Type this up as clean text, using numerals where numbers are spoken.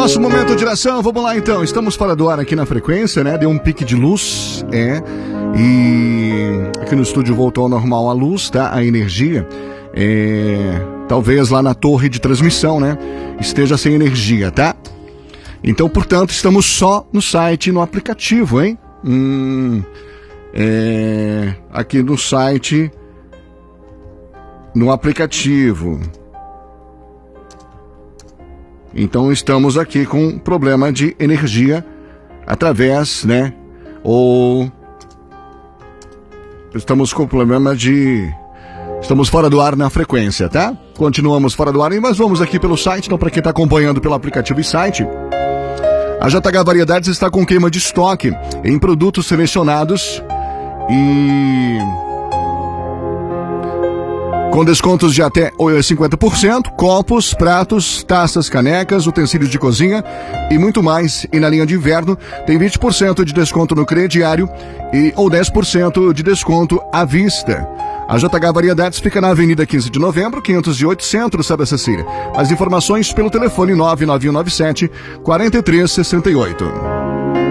nosso momento de ação, vamos lá então. Estamos fora do ar aqui na frequência, né? Deu um pique de luz, e aqui no estúdio voltou ao normal a luz, tá? A energia. Talvez lá na torre de transmissão, né? Esteja sem energia, tá? Então, portanto, estamos só no site e no aplicativo, hein? Aqui no site, no aplicativo. Então estamos aqui com problema de energia através, né? Ou estamos com problema de... Estamos fora do ar na frequência, tá? Continuamos fora do ar, mas vamos aqui pelo site. Então, para quem está acompanhando pelo aplicativo e site, a JH Variedades está com queima de estoque em produtos selecionados e com descontos de até 50%, copos, pratos, taças, canecas, utensílios de cozinha e muito mais. E na linha de inverno tem 20% de desconto no crediário ou 10% de desconto à vista. A JH Variedades fica na Avenida 15 de Novembro, 508, Centro, Santa Cecília. Mais informações pelo telefone 99197 4368.